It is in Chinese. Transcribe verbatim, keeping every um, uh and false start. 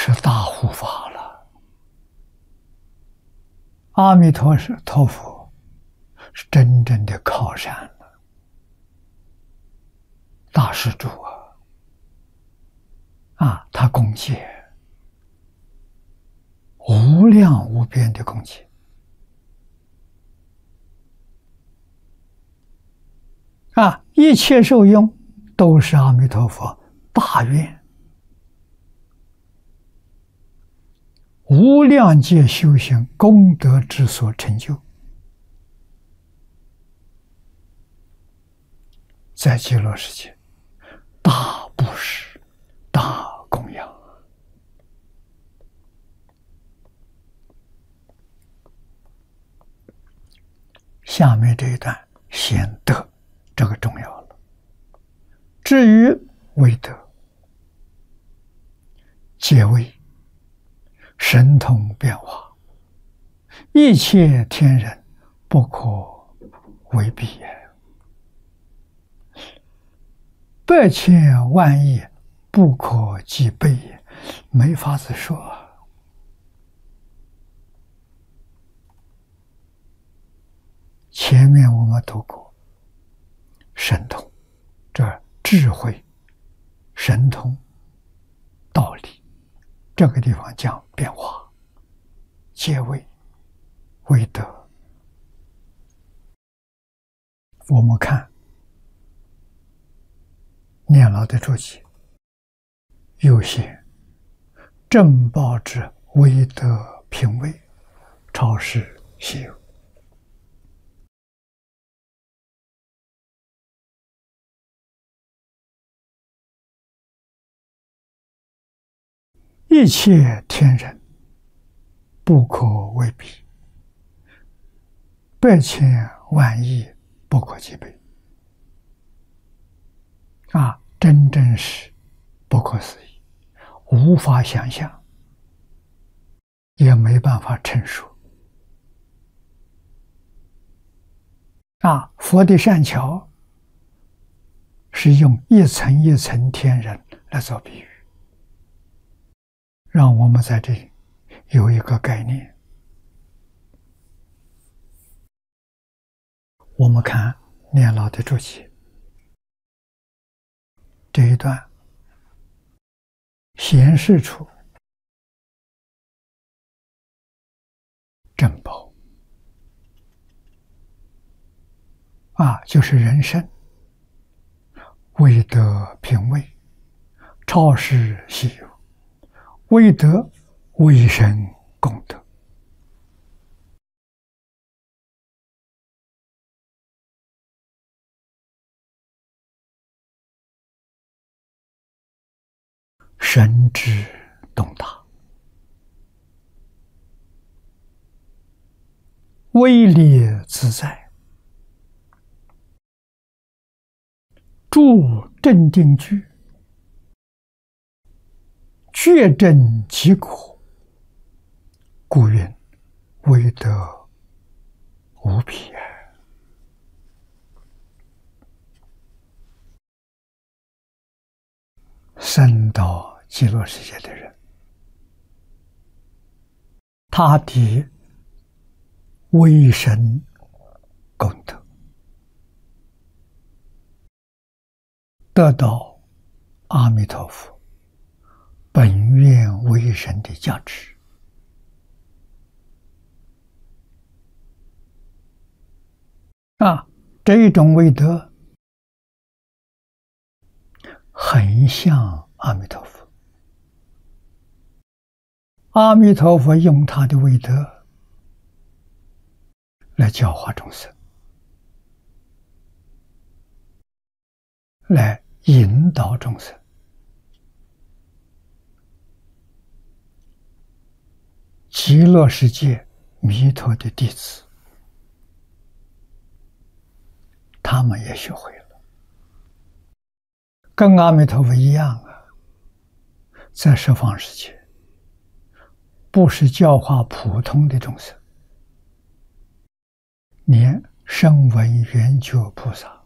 是大护法了。阿弥陀陀佛是真正的靠山了，大施主啊！啊，他供给无量无边的供给啊，一切受用都是阿弥陀佛大愿无量界修行功德之所成就，在极乐世界大布施、大供养。下面这一段显德，这个重要了。至于为德，皆为神通变化，一切天人不可为比也，百千万亿不可计备也，没法子说。前面我们读过神通，这智慧、神通、道理，这个地方讲变化，皆为为德。我们看念老的注解，有些正报之为德品位，超世稀有。一切天人不可为比，百千万亿不可计备。啊，真正是不可思议，无法想象，也没办法陈述。啊，佛的善巧是用一层一层天人来做比喻，让我们在这里有一个概念。我们看念老的注解，这一段显示出正报啊，就是人生为德品位，超世稀有，为德为神功德。神之洞大，威力自在，住正定居，确证其果，故云为德无比。升到极乐世界的人，他的为神功德得到阿弥陀佛本愿为神的价值。啊，这一种为德很像阿弥陀佛。阿弥陀佛用他的威德来教化众生，来引导众生。极乐世界弥陀的弟子，他们也学会了，跟阿弥陀佛一样啊，在十方世界不是教化普通的众生，连声闻缘觉菩萨